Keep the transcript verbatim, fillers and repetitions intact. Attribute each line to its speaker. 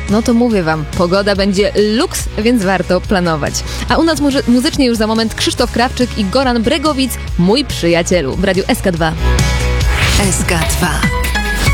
Speaker 1: no to mówię wam, pogoda będzie luks, więc warto planować. A u nas muzy- muzycznie już za moment Krzysztof Krawczyk i Goran Bregowic, Mój przyjacielu w Radiu S K dwa.
Speaker 2: S K dwa.